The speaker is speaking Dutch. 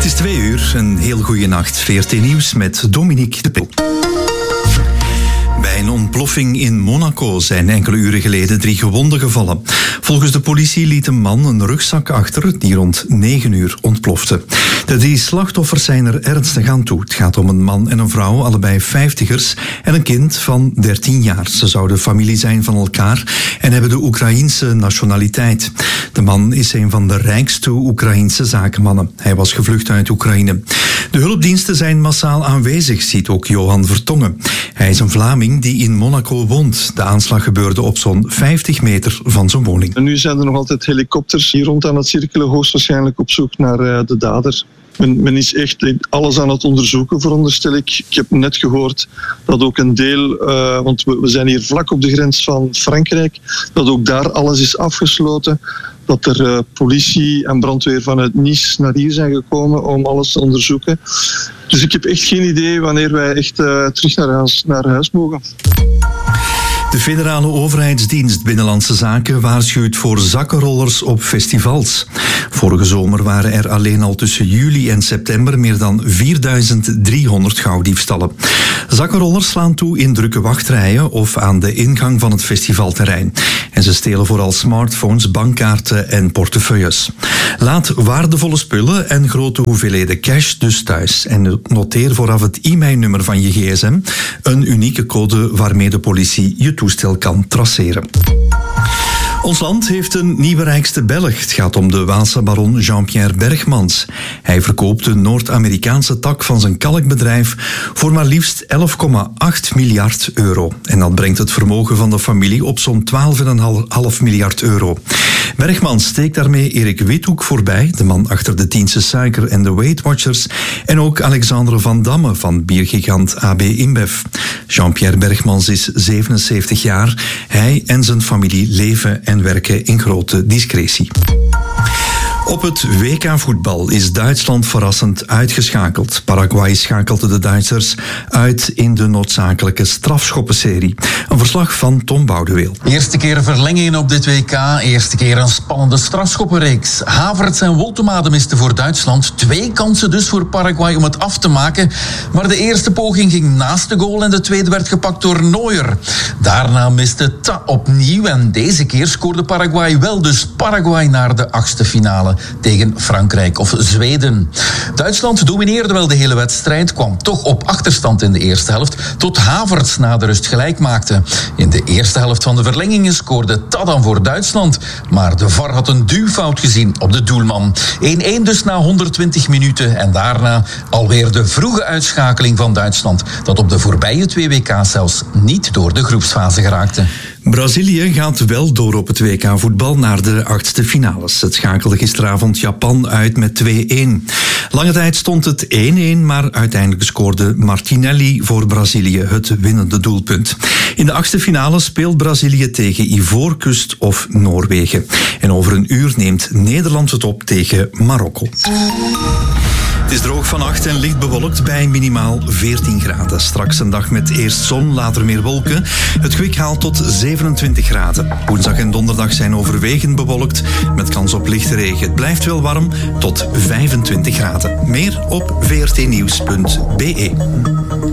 Het is 2:00, een heel goede nacht. VRT Nieuws met Dominique de Pil. Bij een ontploffing in Monaco zijn enkele uren geleden 3 gewonden gevallen. Volgens de politie liet een man een rugzak achter die rond 9 uur ontplofte. De 3 slachtoffers zijn er ernstig aan toe. Het gaat om een man en een vrouw, allebei 50ers, en een kind van 13 jaar. Ze zouden familie zijn van elkaar en hebben de Oekraïense nationaliteit. De man is een van de rijkste Oekraïense zakenmannen. Hij was gevlucht uit Oekraïne. De hulpdiensten zijn massaal aanwezig, ziet ook Johan Vertongen. Hij is een Vlaming die in Monaco woont. De aanslag gebeurde op zo'n 50 meter van zijn woning. En nu zijn er nog altijd helikopters hier rond aan het cirkelen, hoogstwaarschijnlijk op zoek naar de dader. Men is echt alles aan het onderzoeken, veronderstel ik. Ik heb net gehoord dat ook een deel, want we zijn hier vlak op de grens van Frankrijk, dat ook daar alles is afgesloten. Dat er politie en brandweer vanuit Nice naar hier zijn gekomen om alles te onderzoeken. Dus ik heb echt geen idee wanneer wij echt terug naar huis mogen. De federale overheidsdienst Binnenlandse Zaken waarschuwt voor zakkenrollers op festivals. Vorige zomer waren er alleen al tussen juli en september meer dan 4300 gauwdiefstallen. Zakkenrollers slaan toe in drukke wachtrijen of aan de ingang van het festivalterrein. En ze stelen vooral smartphones, bankkaarten en portefeuilles. Laat waardevolle spullen en grote hoeveelheden cash dus thuis. En noteer vooraf het e-mailnummer van je gsm, een unieke code waarmee de politie je toestel kan traceren. Ons land heeft een nieuwe rijkste Belg. Het gaat om de Waalse baron Jean-Pierre Bergmans. Hij verkoopt de Noord-Amerikaanse tak van zijn kalkbedrijf voor maar liefst 11,8 miljard euro. En dat brengt het vermogen van de familie op zo'n 12,5 miljard euro. Bergmans steekt daarmee Erik Withoek voorbij, de man achter de Tiense Suiker en de Weight Watchers, en ook Alexandre Van Damme van biergigant AB InBev. Jean-Pierre Bergmans is 77 jaar. Hij en zijn familie leven en werken in grote discretie. Op het WK-voetbal is Duitsland verrassend uitgeschakeld. Paraguay schakelde de Duitsers uit in de noodzakelijke strafschoppenserie. Een verslag van Tom Boudeweel. Eerste keer verlengingen op dit WK, eerste keer een spannende strafschoppenreeks. Havertz en Woltemade misten voor Duitsland. 2 kansen dus voor Paraguay om het af te maken. Maar de eerste poging ging naast de goal en de tweede werd gepakt door Neuer. Daarna miste Ta opnieuw en deze keer scoorde Paraguay wel. Dus Paraguay naar de 8e finale tegen Frankrijk of Zweden. Duitsland domineerde wel de hele wedstrijd, kwam toch op achterstand in de eerste helft, tot Havertz na de rust gelijk maakte. In de eerste helft van de verlengingen scoorde Tadam voor Duitsland, maar de VAR had een duwfout gezien op de doelman. 1-1 dus na 120 minuten en daarna alweer de vroege uitschakeling van Duitsland, dat op de voorbije 2 WK's zelfs niet door de groepsfase geraakte. Brazilië gaat wel door op het WK-voetbal naar de 8e finales. Het schakelde gisteravond Japan uit met 2-1. Lange tijd stond het 1-1, maar uiteindelijk scoorde Martinelli voor Brazilië het winnende doelpunt. In de 8e finale speelt Brazilië tegen Ivoorkust of Noorwegen. En over een uur neemt Nederland het op tegen Marokko. Het is droog vannacht en licht bewolkt bij minimaal 14 graden. Straks een dag met eerst zon, later meer wolken. Het kwik haalt tot 27 graden. Woensdag en donderdag zijn overwegend bewolkt met kans op lichte regen. Het blijft wel warm tot 25 graden. Meer op vrtnieuws.be.